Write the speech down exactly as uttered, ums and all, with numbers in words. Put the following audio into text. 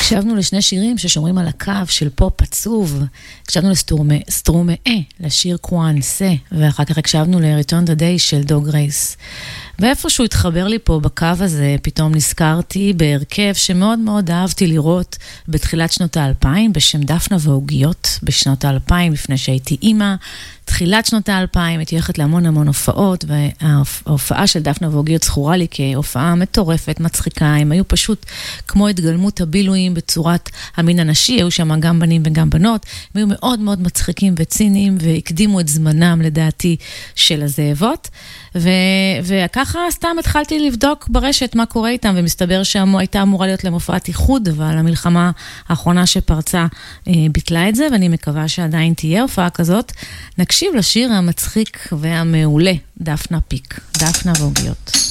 הקשבנו לשני שירים ששומרים על הקו של פופ עצוב. הקשבנו לסטרומה אה, לשיר קואנסה, ואחר כך הקשבנו ל-Return the Day של דוג רייס. ואיפשהו התחבר לי פה בקו הזה, פתאום נזכרתי בהרכב שמאוד מאוד אהבתי לראות בתחילת שנות האלפיים, בשם דפנה ועוגיות בשנות האלפיים, לפני שהייתי אימא. תחילת שנות האלפיים, הייתי הולכת להמון המון הופעות, וההופעה של דפנה ועוגיות זכורה לי כהופעה מטורפת, מצחיקה. הם היו פשוט כמו התגלמות הבילויים בצורת המין הנשי, היו שם גם בנים וגם בנות, הם היו מאוד מאוד מצחיקים וציניים, והקדימו את זמנם לדעתי של הזאבות, ו... וככה סתם התחלתי לבדוק ברשת מה קורה איתם, ומסתבר שהייתה אמורה להיות להם הופעת איחוד, אבל המלחמה האחרונה שפרצה אה, ביטלה את זה, ואני מקווה שעדיין תהיה הופעה כזאת. נקשיב לשיר המצחיק והמעולה, דפנה פיק, דפנה ועוגיות.